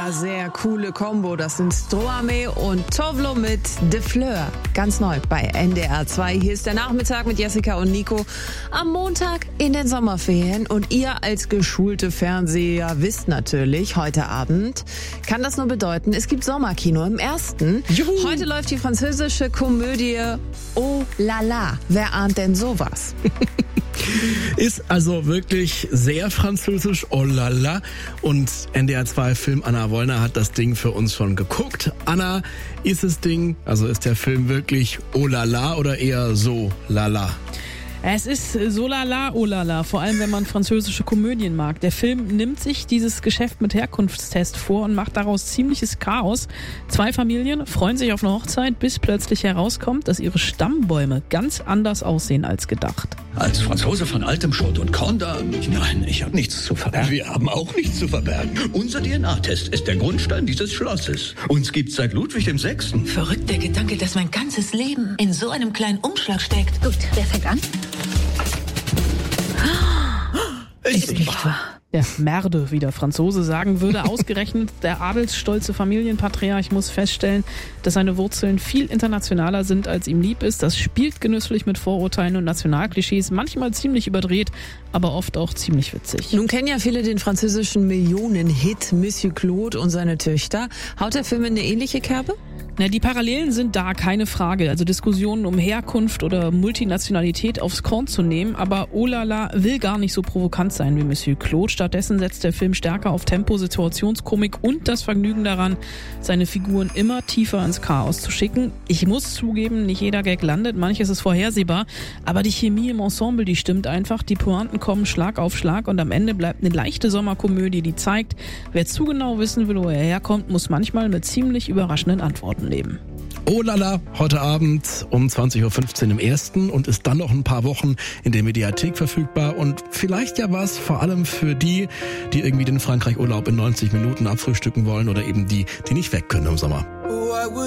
Ja, sehr coole Kombo. Das sind Stromae und Tovlo mit De Fleur. Ganz neu bei NDR 2. Hier ist der Nachmittag mit Jessica und Nico. Am Montag in den Sommerferien. Und ihr als geschulte Fernseher wisst natürlich, heute Abend kann das nur bedeuten, es gibt Sommerkino im ersten. Juhu. Heute läuft die französische Komödie Oh la la. Wer ahnt denn sowas? Ist also wirklich sehr französisch, oh la la. Und NDR 2 Film Anna Wollner hat das Ding für uns schon geguckt. Anna, ist der Film wirklich oh la la oder eher so la la? Es ist so lala, oh lala, vor allem wenn man französische Komödien mag. Der Film nimmt sich dieses Geschäft mit Herkunftstest vor und macht daraus ziemliches Chaos. 2 Familien freuen sich auf eine Hochzeit, bis plötzlich herauskommt, dass ihre Stammbäume ganz anders aussehen als gedacht. Als Franzose von altem Schrott und Korn da... Nein, ich habe nichts zu verbergen. Wir haben auch nichts zu verbergen. Unser DNA-Test ist der Grundstein dieses Schlosses. Uns gibt's seit Ludwig VI. Verrückt der Gedanke, dass mein ganzes Leben in so einem kleinen Umschlag steckt. Gut, wer fängt an? Ist nicht wahr. Der Merde, wie der Franzose sagen würde, ausgerechnet der adelsstolze Familienpatriarch muss feststellen, dass seine Wurzeln viel internationaler sind, als ihm lieb ist. Das spielt genüsslich mit Vorurteilen und Nationalklischees, manchmal ziemlich überdreht, aber oft auch ziemlich witzig. Nun kennen ja viele den französischen Millionen-Hit Monsieur Claude und seine Töchter. Haut der Film in eine ähnliche Kerbe? Na, die Parallelen sind da, keine Frage. Also Diskussionen um Herkunft oder Multinationalität aufs Korn zu nehmen. Aber Oh la la will gar nicht so provokant sein wie Monsieur Claude. Stattdessen setzt der Film stärker auf Tempo, Situationskomik und das Vergnügen daran, seine Figuren immer tiefer ins Chaos zu schicken. Ich muss zugeben, nicht jeder Gag landet, manches ist vorhersehbar. Aber die Chemie im Ensemble, die stimmt einfach. Die Pointen kommen Schlag auf Schlag und am Ende bleibt eine leichte Sommerkomödie, die zeigt, wer zu genau wissen will, wo er herkommt, muss manchmal mit ziemlich überraschenden Antworten leben. Oh la la, heute Abend um 20.15 Uhr im ersten und ist dann noch ein paar Wochen in der Mediathek verfügbar und vielleicht ja was vor allem für die irgendwie den Frankreich-Urlaub in 90 Minuten abfrühstücken wollen oder eben die nicht weg können im Sommer.